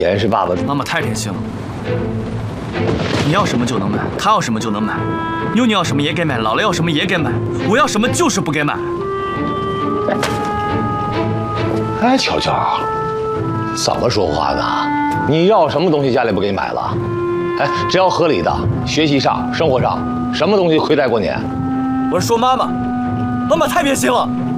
妍是爸爸。 妈妈太偏心了，你要什么就能买，他要什么就能买，妞妞要什么也给买，姥姥要什么也给买，我要什么就是不给买。 哎，乔乔，怎么说话呢？你要什么东西家里不给你买了？哎，只要合理的，学习上、生活上，什么东西亏待过你？ 我是说妈妈，妈妈太偏心了。